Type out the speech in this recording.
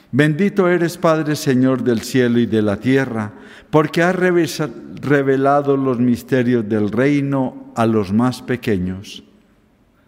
Bendito eres, Padre, Señor del cielo y de la tierra, porque has revelado los misterios del reino a los más pequeños.